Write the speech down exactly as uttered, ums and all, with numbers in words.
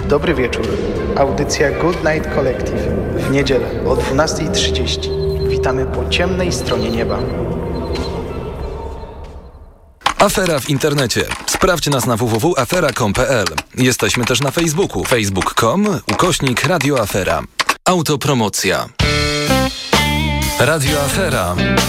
Dobry wieczór. Audycja Good Night Collective w niedzielę o dwunasta trzydzieści. Witamy po ciemnej stronie nieba. Afera w internecie. Sprawdź nas na w w w kropka afera kropka com kropka p l. Jesteśmy też na Facebooku. facebook kropka com ukośnik Radio Afera. Autopromocja. Radio Afera.